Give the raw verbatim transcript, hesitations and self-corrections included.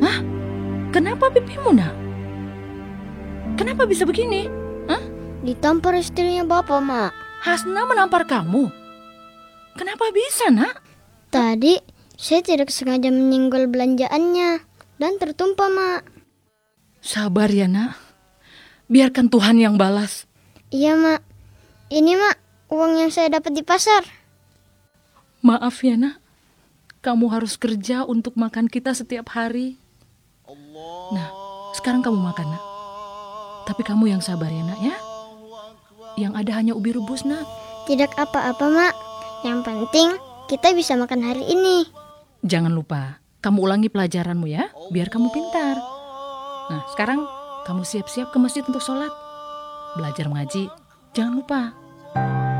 Hah? Kenapa pipimu, nak? Kenapa bisa begini? Hah? Ditampar istrinya Bapak, Mak. Hasna menampar kamu? Kenapa bisa, nak? Tadi saya tidak sengaja menyinggol belanjaannya dan tertumpah, Mak. Sabar ya, nak. Biarkan Tuhan yang balas. Iya, Mak. Ini, Mak, uang yang saya dapat di pasar. Maaf ya, nak. Kamu harus kerja untuk makan kita setiap hari. Nah, sekarang kamu makan, nak. Tapi kamu yang sabar ya, nak, ya. Yang ada hanya ubi rebus, nak. Tidak apa-apa, Mak. Yang penting kita bisa makan hari ini. Jangan lupa, kamu ulangi pelajaranmu ya, biar kamu pintar. Nah, sekarang kamu siap-siap ke masjid untuk sholat. Belajar mengaji, jangan lupa.